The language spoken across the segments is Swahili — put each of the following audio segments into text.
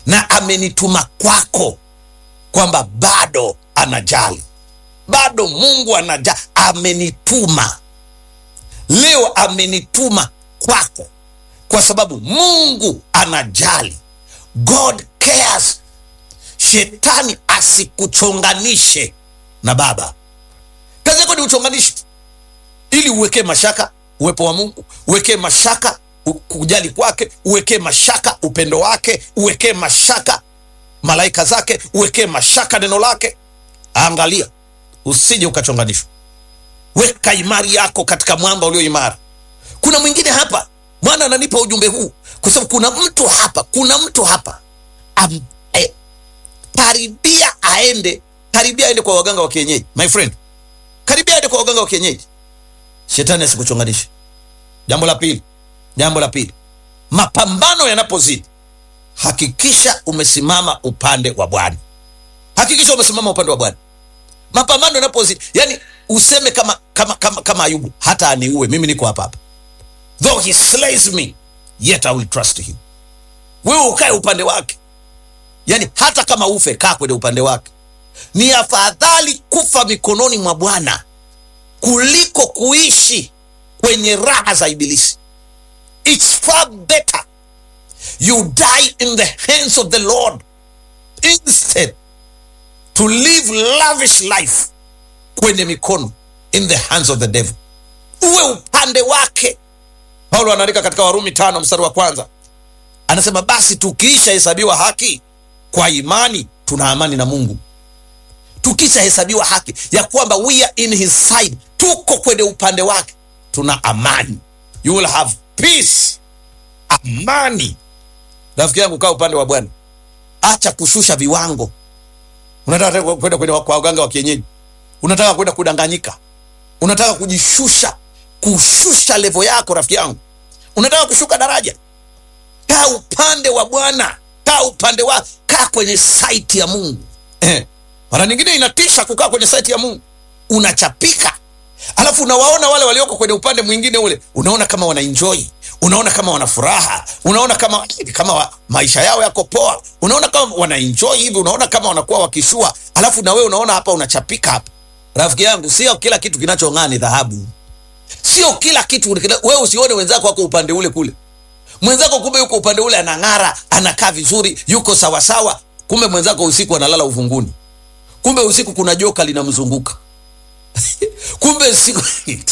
na amenituma kwako, kwamba bado anajali, bado Mungu anajali. Amenituma leo, amenituma kwako kwa sababu Mungu anajali. God cares. Shetani asikuchonganishe na Baba. Kazi yako ni uchonganishe, ili uwekee mashaka uwepo wa Mungu, uwekee mashaka kujali kwake, uwekee mashaka upendo wake, uwekee mashaka malaika zake, uwekee mashaka neno lake. Angalia usije ukachonganishwa. Weka imani yako katika mwamba ulio imara. Kuna mwingine hapa, Bwana ananipa ujumbe huu kwa sababu kuna mtu hapa karibia aende kwa waganga wa kienyeji. My friend, karibia aende kwa waganga wa kienyeji. Shetani asikuchonganishe. Jambo la pili, mapambano yanapozidi, hakikisha umesimama upande wa Bwana. Hakikisha umesimama upande wa Bwana. Mapambano yanapozidi, yani useme kama Ayubu, hata aniue mimi niko hapa. Though he slays me, yet I will trust him. Wewe ukae upande wake. Yani hata kama ufe, kaa kwenye upande wake. Ni afadhali kufa mikononi mwa Bwana kuliko kuishi kwenye raha za ibilisi. It's far better you die in the hands of the Lord instead to live lavish life kwenye mikono in the hands of the devil. Uwe upande wake. Paulo anaandika katika Warumi 5 mstari wa 1, anasema basi tukiisha hesabiwa haki kwa imani, tuna amani na Mungu. Tukisha hesabiwa haki ya kwamba we are in his side, tuko kwenye upande wake, tuna amani. You will have peace, amani. Rafiki yangu, kaa upande wa Bwana. Acha kushusha viwango. Unataka kwenda kwa waganga wa kienyeji, unataka kwenda kudanganyika, unataka kushusha level yako. Rafiki yangu, unataka kushuka daraja. Kaa upande wa Bwana, kaa kwenye site ya Mungu. Mara nyingine inatisha kukaa kwenye site ya Mungu. Unachapika, alafu unawaona wale walioko kwenye upande mwingine ule, unaona kama wana enjoy, unaona kama wana furaha, unaona kama maisha yao yako poa, unaona kama wana enjoy hivi, unaona kama wanakuwa wakishua, alafu na wewe unaona hapa unachapika hapa. Rafiki yangu, sio kila kitu kinachong'aa ni dhahabu. Sio kila kitu. Wewe usione wenzako wako upande ule kule, mwenzako kumbe yuko upande ule anang'ara, anakaa vizuri, yuko sawa sawa, kumbe mwenzako usiku analala uvunguni. Kumbe usiku kuna joka linamzunguka. Kumbe usiku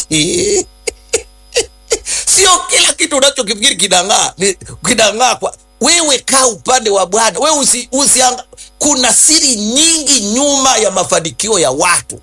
sio kila kitu unachokifikiri kinang'aa kwa wewe. Kaa upande wa Bwana. Wewe kuna siri nyingi nyuma ya mafanikio ya watu.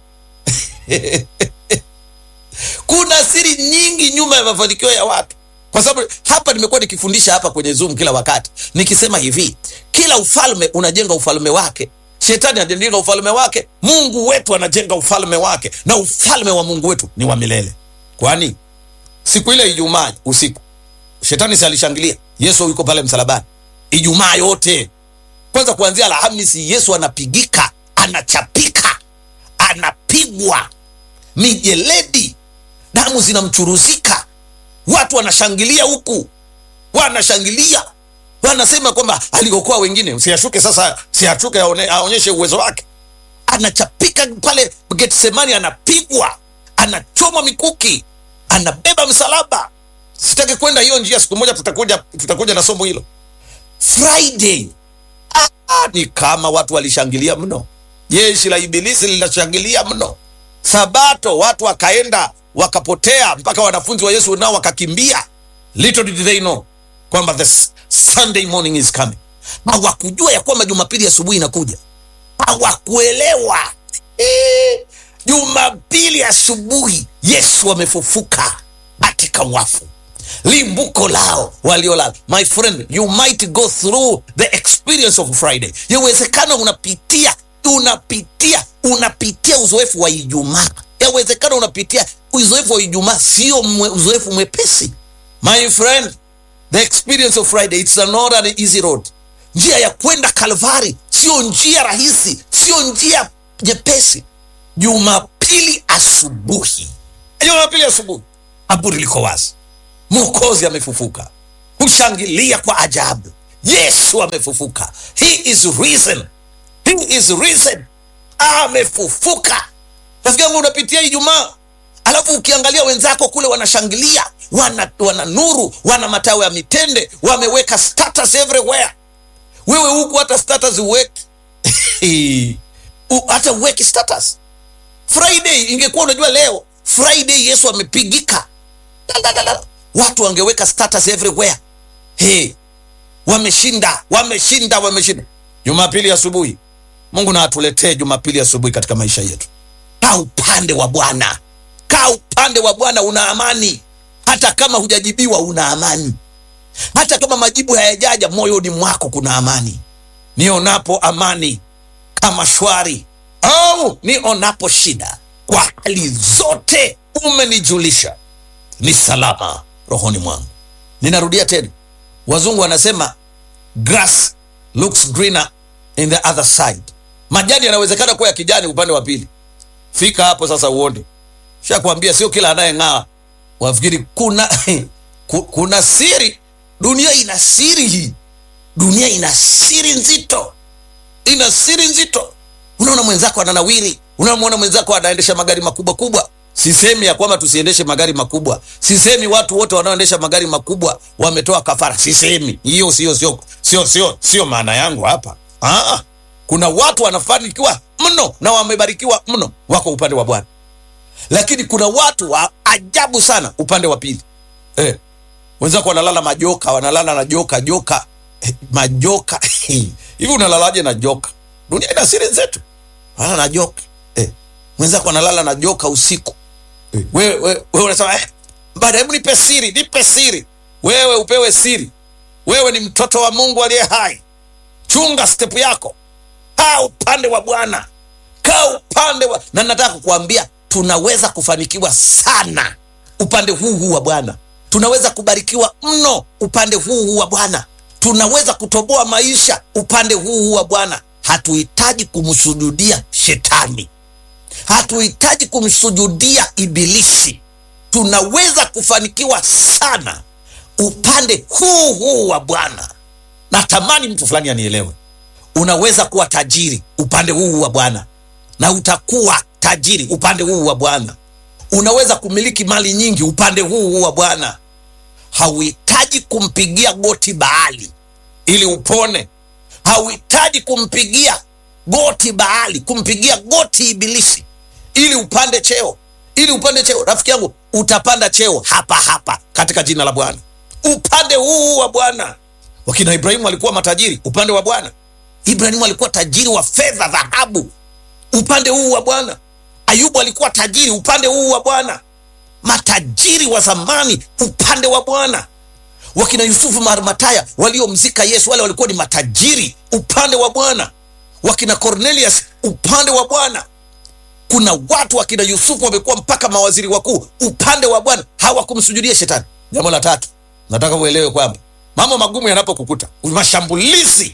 Kuna siri nyingi nyuma ya mafanikio ya watu. Kwa sababu hapa nimekuwa nikifundisha hapa kwenye Zoom kila wakati, nikisema hivi, kila ufalme unajenga ufalme wake. Shetani anajenga ufalme wake, Mungu wetu anajenga ufalme wake, na ufalme wa Mungu wetu ni wa milele. Kwani siku ile Ijumaa usiku, Shetani si alishangilia Yesu yuko pale msalabani? Ijumaa yote, kwanza kuanzia Alhamisi, Yesu anapigika, anachapika, anapigwa mijeledi, damu zinamchuruzika, watu wanashangilia huku, wanashangilia, wanasema kwamba alikokuwa wengine siashuke sasa, siashuke aonyeshe uwezo wake. Anachapika pale Getsemani, anapigwa, anachomwa mikuki, anabeba msalaba. Sitaki kwenda hiyo njia, siku moja tutakuja na somo hilo. Friday ni kama watu walishangilia mno, jeshi la ibilisi linashangilia mno. Sabato watu wakaenda wakapotea, mpaka wanafunzi wa Yesu nao wakakimbia. Little did they know kwamba the Sunday morning is coming. Hawakujua ya kwamba Jumapili asubuhi inakuja. Hawakuelewa. Jumapili asubuhi Yesu amefufuka katika wafu, limbuko lao waliolala. My friend, you might go through the experience of Friday. Yawezekana unapitia uzoefu wa Ijumaa. Yawezekana unapitia uzoefu wa Ijumaa, sio uzoefu mwepesi. My friend, the experience of Friday, it's not an easy road. Njia ya kwenda Kalvari sio njia rahisi, sio njia nyepesi. Jumapili asubuhi, kaburi liko wazi, Mwokozi amefufuka. Ushangilia kwa ajabu. Yesu amefufuka. He is risen. He is risen. Amefufuka. Rafiki yangu, unapitia Ijumaa, alafu ukiangalia wenzako kule wanashangilia, wana nuru, wana matawi ya mitende, wameweka status everywhere. Wewe huku hata status uweki. Hata uweki status. Friday ingekuwa unajua leo Friday Yesu amepigika, watu wangeweka status everywhere. Wameshinda. Jumapili asubuhi, Mungu na atuletee Jumapili asubuhi katika maisha yetu. Kaa upande wa Bwana. Kaa upande wa Bwana, una amani. Hata kama hujajibiwa una amani. Hata kama majibu hayajaja, moyoni mwako kuna amani. Nionapo amani kama shwari, au nionapo shida, kwa hali zote umenijulisha, ni salama rohoni mwangu. Ninarudia tena, wazungu wanasema grass looks greener in the other side. Majani yanawezekana kuwa ya kijani upande wa pili. Fika hapo sasa uone. Shakwambia sio kila anayeng'aa wafikiri kuna siri. Dunia ina siri hii. Dunia ina siri nzito. Ina siri nzito. Unaona mwenzako ananawiri, unamwona mwenzako anaendesha magari makubwa kubwa. Sisemi ya kwamba tusiendeshe magari makubwa. Sisemi watu wote wanaoendesha magari makubwa wametoa kafara. Sisemi. Hiyo sio maana yangu hapa. Kuna watu wanafanikiwa mno na wamebarikiwa mno, wako upande wa Bwana. Lakini kuna watu wa ajabu sana upande wa pili. Wenzako wanalala majoka, wanalala na joka. Majoka. Hivi unalalaje na joka? Dunia ina siri zetu. Wanalala na joka. Wenzako wanalala na joka usiku. Wewe unasema baada, hebu nipe siri. Wewe upewe siri. Wewe ni mtoto wa Mungu aliye hai. Chunga step yako. Kaa upande wa Bwana. Na nataka kukuambia tunaweza kufanikiwa sana upande huu wa Bwana. Tunaweza kubarikiwa mno upande huu wa Bwana. Tunaweza kutoboa maisha upande huu wa Bwana. Hatuhitaji kumsujudia shetani. Hatuhitaji kumsujudia ibilisi. Tunaweza kufanikiwa sana upande huu wa Bwana. Natamani mtu fulani anielewe. Unaweza kuwa tajiri upande huu wa Bwana, na utakuwa tajiri upande huu wa Bwana. Unaweza kumiliki mali nyingi upande huu wa Bwana. Hauhitaji kumpigia goti Baali ili upone. Hauhitaji kumpigia goti Baali, kumpigia goti ibilisi ili upande cheo. Rafiki yangu, utapanda cheo hapa katika jina la Bwana. Upande huu wa Bwana. Wakina Ibrahimu walikuwa matajiri upande wa Bwana. Ibrahimu alikuwa tajiri wa fedha, dhahabu, upande huu wa Bwana. Ayubu alikuwa tajiri upande huu wa Bwana. Matajiri wa zamani upande wa Bwana. Wakina Yusufu Marimataya waliomzika Yesu, wale walikuwa ni matajiri upande wa Bwana. Wakina Cornelius upande wa Bwana. Kuna watu wakina Yusufu wamekuwa mpaka mawaziri wakuu upande wa Bwana, hawakumsujudia shetani. Jambo la tatu, nataka uelewe kwamba mambo magumu yanapokukuta, mashambulizi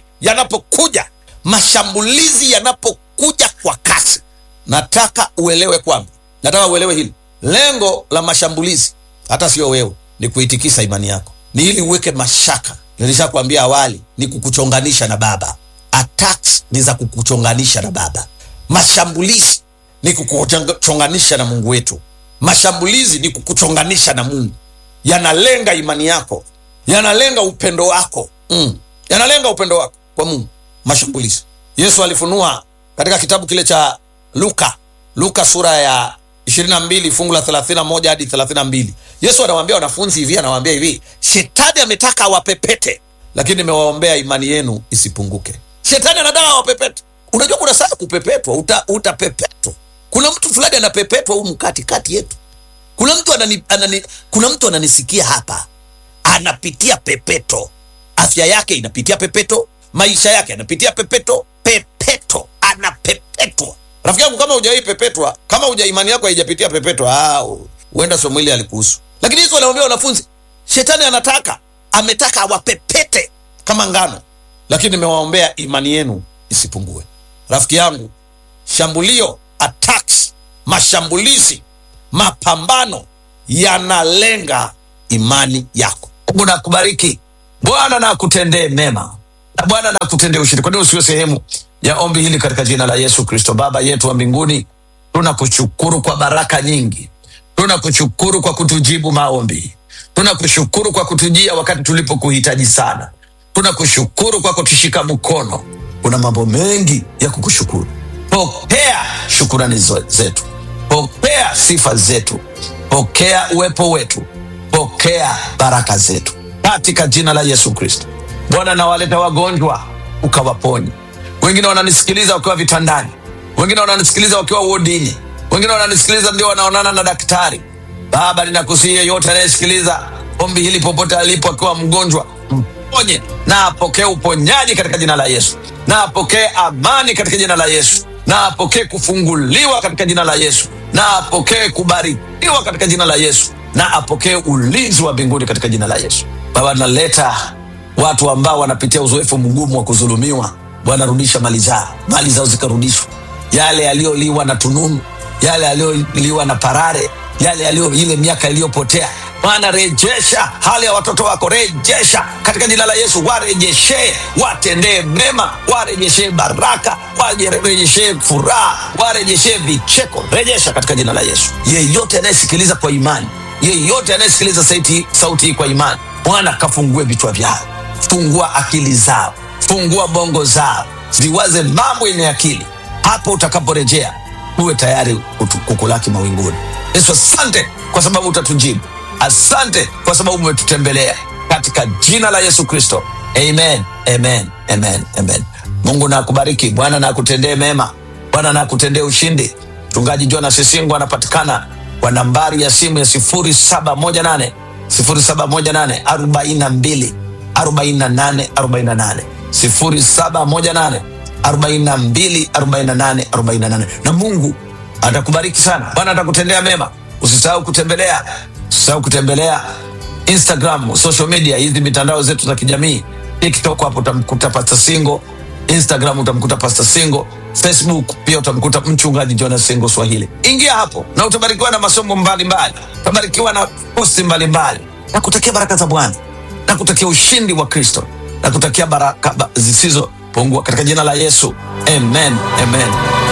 yanapokuja kwa kasi, nataka uelewe hili. Lengo la mashambulizi, hata sio wewe, ni kuitikisa imani yako. Ni ili uweke mashaka. Nilishakwambia awali, ni kukuchonganisha na Baba. Attacks ni za kukuchonganisha na Baba. Mashambulizi ni kukuchonganisha na Mungu wetu. Mashambulizi ni kukuchonganisha na Mungu. Yanalenga imani yako. Yanalenga upendo wako. Yanalenga upendo wako kwa Mungu. Mashambulizi. Yesu alifunua katika kitabu kile cha Luka sura ya 22 fungu la 31 hadi 32. Yesu anawaambia wanafunzi hivi, shetani ametaka awapepete, lakini nimewaombea imani yenu isipunguke. Shetani anataka awapepete. Unajua kuna saa kupepetwa, utapepetwa. Kuna mtu fulani anapepetwa huko katikati yetu. Kuna mtu ananisikia hapa, anapitia pepeto. Afya yake inapitia pepeto, maisha yake yanapitia pepeto, anapepetwa. Rafiki yangu, kama hujawahi pepetwa, kama imani yako haijapitia pepetwa, huenda somo hili alikuhusu. Lakini Yesu anawaambia wanafunzi, shetani ametaka awapepete kama ngano, lakini nimewaombea imani yenu isipungue. Rafiki yangu, shambulio, attacks, mashambulizi, mapambano yanalenga imani yako. Mungu nakubariki. Bwana na akutendee mema. na Bwana na kutendea ushindi. Kwa nini usiwe sehemu ya ombi hili katika jina la Yesu Kristo? Baba yetu wa mbinguni, tunakushukuru kwa baraka nyingi. Tunakushukuru kwa kutujibu maombi. Tunakushukuru kwa kutujia wakati tulipokuhitaji sana. Tunakushukuru kwa kutushika mkono. Kuna mambo mengi ya kukushukuru. Pokea shukurani zetu. Pokea sifa zetu. Pokea uwepo wetu. Pokea baraka zetu. Katika jina la Yesu Kristo. Bwana, nawaleta wagonjwa ukawaponye. Wengine wananisikiliza wakiwa vitandani. Wengine wananisikiliza wakiwa wodini. Wengine wananisikiliza ndio wanaonana na daktari. Baba, ninakusihi yeyote anayesikiliza ombi hili popote alipo akiwa mgonjwa, mponye na apokee uponyaji katika jina la Yesu. Na apokee amani katika jina la Yesu. Na apokee kufunguliwa katika jina la Yesu. Na apokee kubarikiwa katika jina la Yesu. Na apokee ulinzi wa mbinguni katika jina la Yesu. Baba, naleta watu ambao wanapitia uzoefu mgumu wa kudhulumiwa. Bwana, rudisha mali zao zikarudishwa. Yale yaliyoliwa na tununu, yale yaliyoliwa na parare, yale ile miaka iliyopotea, Bwana rejesha hali ya watoto wako, rejesha katika jina la Yesu. Warejeshe, watendee mema, warejeshe baraka, warejeshe furaha, warejeshe vicheko, rejesha katika jina la Yesu. Yeyote anayesikiliza kwa imani, yeyote anayesikiliza sauti hii kwa imani, Bwana kafungue vichwa vyao, fungua akili zao, fungua bongo zao, ziwaze mambo yenye akili. Hapo utakaporejea uwe tayari kukulaki mawinguni. Yesu, asante kwa sababu utatujibu. Asante kwa sababu umetutembelea katika jina la Yesu Kristo. Amen, amen, amen, amen. Mungu na akubariki. Bwana na akutendee mema. Bwana na akutendee ushindi. Mchungaji Jonas Sisingo anapatikana kwa nambari ya simu ya 0718 42 48 48, 0718 42 48 48. Na Mungu atakubariki sana. Bwana atakutendea mema. Usisahau kutembelea Instagram, social media, hizi mitandao zetu za kijamii. TikTok hapo utamkuta Pastor Singo, Instagram utamkuta Pastor Singo, Facebook pia utamkuta Mchungaji Jonas Singo Swahili. Ingia hapo na utabarikiwa na masomo mbalimbali, utabarikiwa na posti mbalimbali. Nakutakia baraka za Bwana, nakutakia ushindi wa Kristo, nakutakia baraka zisizopungua katika jina la Yesu. Amen, amen.